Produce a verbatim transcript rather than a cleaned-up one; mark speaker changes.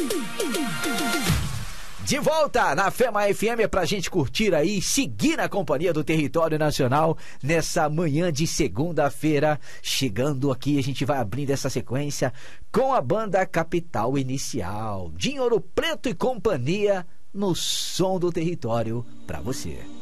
Speaker 1: De volta na Fema F M pra gente curtir aí, seguir na companhia do Território Nacional nessa manhã de segunda-feira. Chegando aqui, a gente vai abrindo essa sequência com a banda Capital Inicial, de Ouro Preto e companhia, no som do território pra você.